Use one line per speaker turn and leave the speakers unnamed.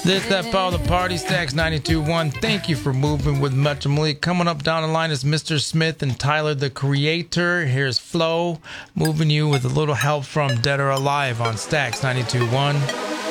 This that follow the party stacks 92.1. Thank you for moving with Metro Malik. Coming up down the line is Mr. Smith and Tyler the Creator. Here's Flo moving you with a little help from Dead or Alive on Stacks 92.1.